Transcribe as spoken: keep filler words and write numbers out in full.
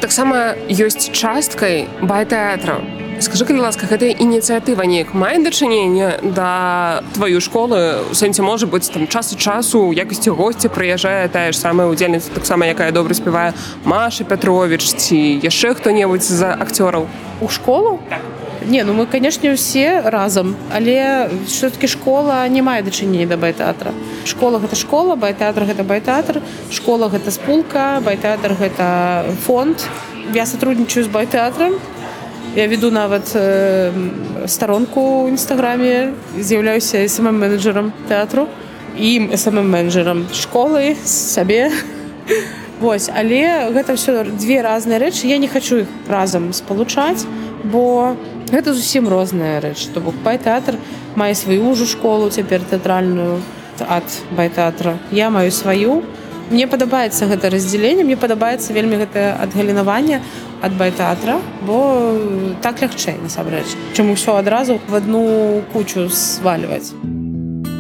таксама ёсць часткай байтэатра. Скажы, калі ласка, гэтая ініцыятыва неяк мае дачыненне да тваёй школы? У сэнсе, можа быць, там час ад часу у якасці госці прыязджае тая ж самая удзельніца, таксама якая добра спявае, Маша Пятровіч ці яшчэ хто-небудзь з акцёраў? У школу? Так. Не, ну мы, канешне, усе разам, але ўсё-такі школа не мае дачынення да байтэатра. Школа гэта школа, байтэатр гэта байтэатр, школа гэта спулка, байтэатр гэта фонд. Я сотруднічаю з байтэатрам. Я веду нават э, старонку ў інстаграме, з'яўляюся эс эм эм-менеджерам тэатру і эс эм эм-менеджерам школы, сабе. Вось, але гэта ўсё дзве разныя рэчы. Я не хачу іх разам спалучаць, бо гэта зусім розная рэч. То бок байтэатр мае сваю ўжо школу, цяпер тэатральную ад байтэатра. Я маю сваю. Мне падабаецца гэта раздзяленне, мне падабаецца вельмі гэтае адгалінаванне ад байтэатра, бо так лягчэй, насамрэч, чым усё адразу в адну кучу свальваць.